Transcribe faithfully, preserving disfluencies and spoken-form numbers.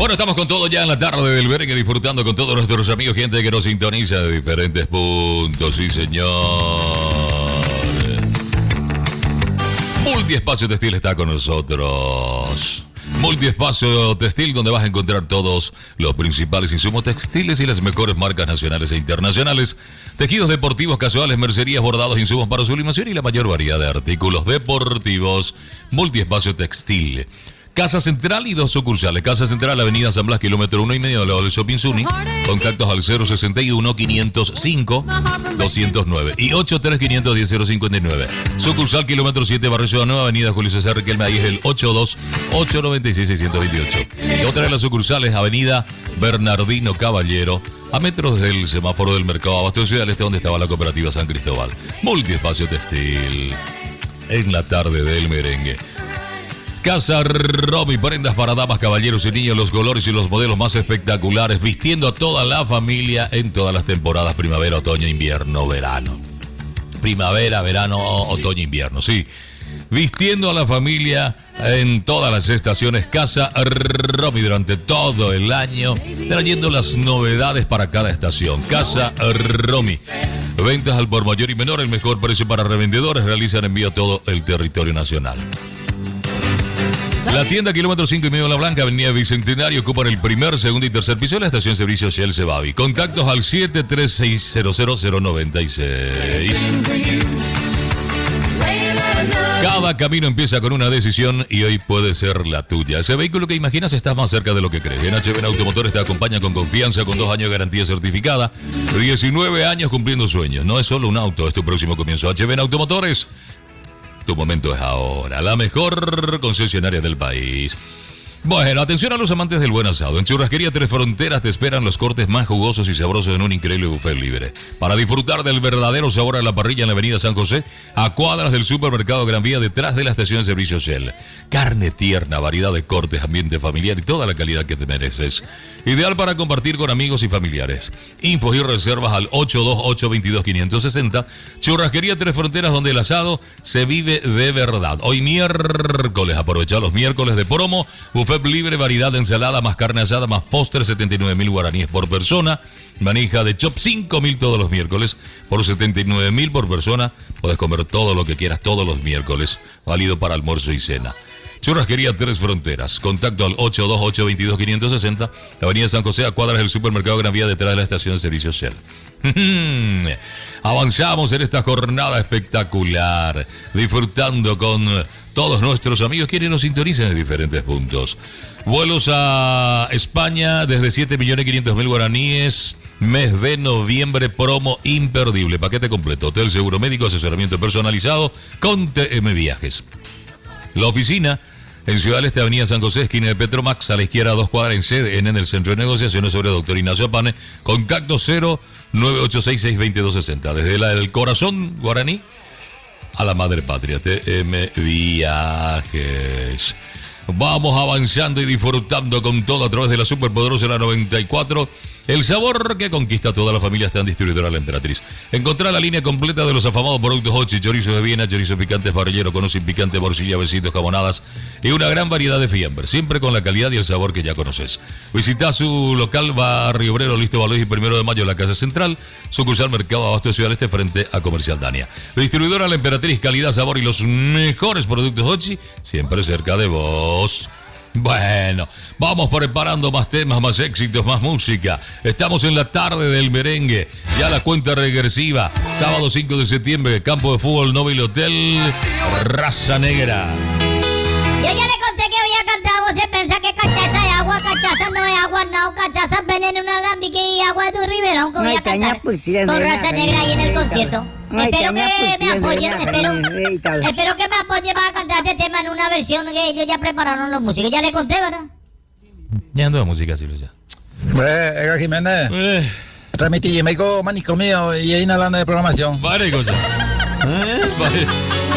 Bueno, estamos con todo ya en la tarde del merengue, disfrutando con todos nuestros amigos, gente que nos sintoniza de diferentes puntos. Sí, señor. Multiespacio Textil está con nosotros. Multiespacio Textil, donde vas a encontrar todos los principales insumos textiles y las mejores marcas nacionales e internacionales. Tejidos deportivos, casuales, mercerías, bordados, insumos para sublimación y la mayor variedad de artículos deportivos. Multiespacio Textil. Casa Central y dos sucursales. Casa Central, Avenida San Blas, kilómetro uno y medio, al lado del Shopping Zuni. Contactos al cero sesenta y uno, quinientos cinco, doscientos nueve y ochenta y tres, quinientos diez, cero cincuenta y nueve. Sucursal, kilómetro siete, Barrio Ciudad Nueva, Avenida Julio César Riquelme, ahí es el ochenta y dos, ochocientos noventa y seis, seiscientos veintiocho. Y otra de las sucursales, Avenida Bernardino Caballero, a metros del semáforo del Mercado Abasto de Ciudad del Este, donde estaba la cooperativa San Cristóbal. Multiespacio Textil, en la tarde del merengue. Casa Romy, prendas para damas, caballeros y niños, los colores y los modelos más espectaculares, vistiendo a toda la familia en todas las temporadas, primavera, otoño, invierno, verano. Primavera, verano, otoño, invierno, sí. Vistiendo a la familia en todas las estaciones. Casa Romy, durante todo el año, trayendo las novedades para cada estación. Casa Romy. Ventas al por mayor y menor, el mejor precio para revendedores, realizan envío a todo el territorio nacional. La tienda kilómetro cinco y medio de La Blanca, Avenida Bicentenario, ocupan el primer, segundo y tercer piso de la estación servicio Shell Cebavi. Contactos al siete tres seis cero cero cero nueve seis. Cada camino empieza con una decisión y hoy puede ser la tuya. Ese vehículo que imaginas está más cerca de lo que crees. En H B N Automotores te acompaña con confianza, con dos años de garantía certificada, diecinueve años cumpliendo sueños. No es solo un auto, es tu próximo comienzo. H B N Automotores. Tu momento es ahora, la mejor concesionaria del país. Bueno, atención a los amantes del buen asado. En Churrasquería Tres Fronteras te esperan los cortes más jugosos y sabrosos en un increíble buffet libre. Para disfrutar del verdadero sabor a la parrilla en la avenida San José, a cuadras del supermercado Gran Vía, detrás de la estación de servicio Shell. Carne tierna, variedad de cortes, ambiente familiar y toda la calidad que te mereces. Ideal para compartir con amigos y familiares. Infos y reservas al ocho dos ocho, veintidós, quinientos sesenta. Churrasquería Tres Fronteras, donde el asado se vive de verdad. Hoy miércoles, aprovecha los miércoles de promo. Buffet libre, variedad de ensalada, más carne asada, más postre, setenta y nueve mil guaraníes por persona. Manija de chop, cinco mil todos los miércoles. Por setenta y nueve mil por persona, puedes comer todo lo que quieras todos los miércoles. Válido para almuerzo y cena. Churrasquería Tres Fronteras. Contacto al ocho dos ocho, veintidós, quinientos sesenta. Avenida San José, a cuadras del supermercado Gran Vía, detrás de la estación de servicio Shell. Avanzamos en esta jornada espectacular, disfrutando con todos nuestros amigos quienes nos sintonizan en diferentes puntos. Vuelos a España desde siete millones quinientos mil guaraníes. Mes de noviembre, promo imperdible. Paquete completo, hotel, seguro médico, asesoramiento personalizado con T M Viajes. La oficina en Ciudad del Este, Avenida San José, esquina de Petromax, a la izquierda, dos cuadras en C D N, en el Centro de Negociaciones sobre Doctor Ignacio Apane. Contacto cero nueve ocho seis, seis dos dos seis cero. Desde la, el corazón guaraní a la madre patria, T M Viajes. Vamos avanzando y disfrutando con todo a través de la superpoderosa la noventa y cuatro. El sabor que conquista a toda la familia está en Distribuidora La Emperatriz. Encontrá la línea completa de los afamados productos Hochi, chorizos de Viena, chorizos picantes, parrillero, con sin picante, morcilla, besitos, jamonadas y una gran variedad de fiambres, siempre con la calidad y el sabor que ya conoces. Visita su local Barrio Obrero, Listo Valois y Primero de Mayo en la Casa Central, sucursal Mercado Abasto de Ciudad del Este, frente a Comercial Dania. Distribuidora La Emperatriz, calidad, sabor y los mejores productos Hochi, siempre cerca de vos. Bueno, vamos preparando más temas, más éxitos, más música. Estamos en la tarde del merengue. Ya la cuenta regresiva. Sábado cinco de septiembre, campo de fútbol Nobel Hotel, Raza Negra. Yo ya le conté que había cantado. Se piensa que cachaza es agua, cachaza no es agua, no. Cachaza es veneno, un alambique y agua de tu Riverón. Que voy a cantar con Raza Negra ahí en el concierto. Espero que me apoyen, espero, espero que me apoyen para cantar este tema en una versión que ellos ya prepararon los músicos. Ya le conté, ¿verdad? Ya ando de música, sí, ya. Eh, Edgar Jiménez. Eh. Transmití, me dijo manicomio y ahí nada de programación. Vale, cosa. ¿Eh? Vale.